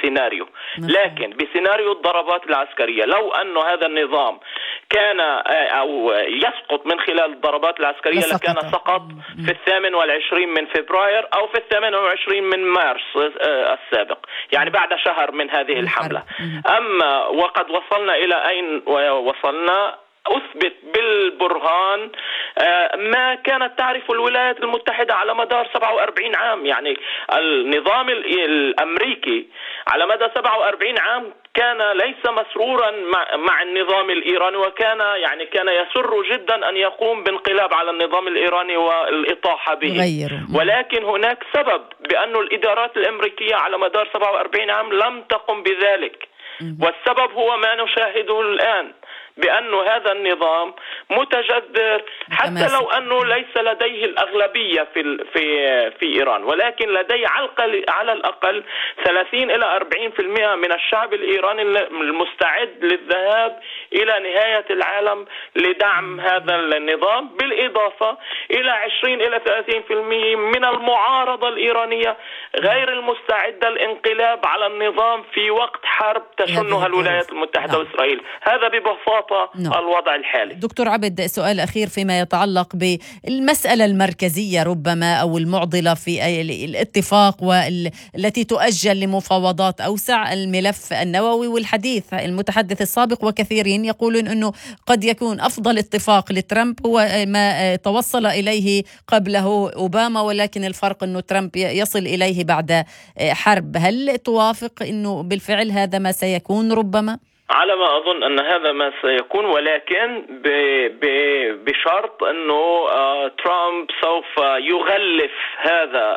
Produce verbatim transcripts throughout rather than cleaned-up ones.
سيناريو، لكن بسيناريو الضربات العسكرية لو أن هذا النظام كان أو يسقط من خلال الضربات العسكرية لكان سقط في الثامن والعشرين من فبراير أو في الثامن والعشرين من مارس السابق، يعني بعد شهر من هذه الحملة. أما وقد وصلنا إلى أين وصلنا؟ أثبت بالبرهان ما كانت تعرف الولايات المتحدة على مدار سبعة وأربعين عام. يعني النظام الأمريكي على مدى سبعة وأربعين عام كان ليس مسرورا مع, مع النظام الإيراني، وكان يعني كان يسر جدا أن يقوم بانقلاب على النظام الإيراني والإطاحة به. غيره. ولكن هناك سبب بأن الإدارات الأمريكية على مدار سبعة وأربعين عام لم تقم بذلك، والسبب هو ما نشاهده الآن، بأن هذا النظام متجذر حتى لو أنه ليس لديه الأغلبية في في في إيران، ولكن لديه على الأقل ثلاثين إلى أربعين بالمئة من الشعب الإيراني المستعد للذهاب إلى نهاية العالم لدعم هذا النظام، بالإضافة إلى عشرين إلى ثلاثين بالمئة من المعارضة الإيرانية غير المستعدة للانقلاب على النظام في وقت حرب تشنها الولايات المتحدة وإسرائيل. هذا ببساطة نعم. الوضع الحالي. دكتور عبد، سؤال أخير فيما يتعلق بالمسألة المركزية ربما أو المعضلة في الاتفاق والتي تؤجل لمفاوضات أوسع، الملف النووي. والحديث المتحدث السابق وكثيرين يقولون أنه قد يكون أفضل اتفاق لترامب هو ما توصل إليه قبله أوباما، ولكن الفرق أنه ترامب يصل إليه بعد حرب. هل توافق أنه بالفعل هذا ما سيكون ربما؟ على ما أظن أن هذا ما سيكون، ولكن ب ب بشرط أنه ترامب سوف يغلف هذا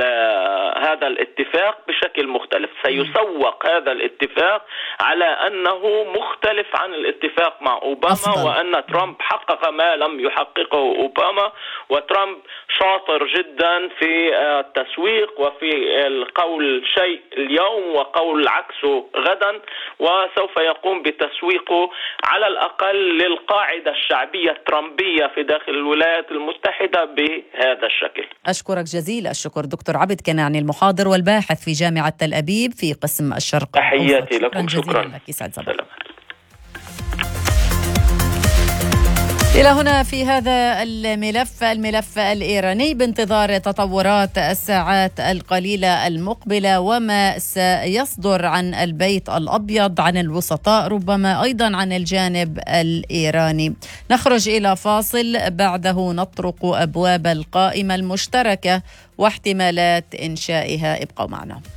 هذا الاتفاق بشكل مختلف. سيسوق هذا الاتفاق على أنه مختلف عن الاتفاق مع أوباما أفضل. وأن ترامب حقق ما لم يحققه أوباما، وترامب شاطر جدا في التسويق وفي القول شيء اليوم وقول عكسه غدا، وسوف يقوم بتسويقه على الأقل للقاعدة الشعبية الترامبية في داخل الولايات المتحدة بهذا الشكل. أشكرك جزيل الشكر دكتور عبد كناني، المحاضر والباحث في جامعة تل أبيب في قسم الشرق. تحياتي لكم. شكرا لك. يسعد صباحك. إلى هنا في هذا الملف الملف الإيراني، بانتظار تطورات الساعات القليلة المقبلة وما سيصدر عن البيت الأبيض، عن الوسطاء، ربما أيضا عن الجانب الإيراني. نخرج إلى فاصل، بعده نطرق أبواب القائمة المشتركة واحتمالات إنشائها. ابقوا معنا.